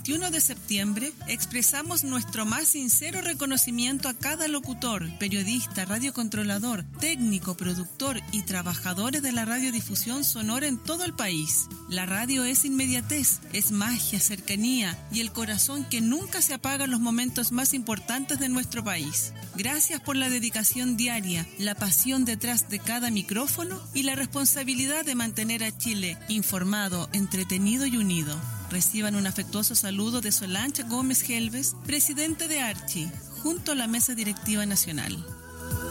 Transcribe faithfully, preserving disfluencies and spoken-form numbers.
veintiuno de septiembre expresamos nuestro más sincero reconocimiento a cada locutor, periodista, radiocontrolador, técnico, productor y trabajadores de la radiodifusión sonora en todo el país. La radio es inmediatez, es magia, cercanía y el corazón que nunca se apaga en los momentos más importantes de nuestro país. Gracias por la dedicación diaria, la pasión detrás de cada micrófono y la responsabilidad de mantener a Chile informado, entretenido y unido. Reciban un afectuoso saludo de Solange Gómez Helves, presidente de Archi, junto a la Mesa Directiva Nacional.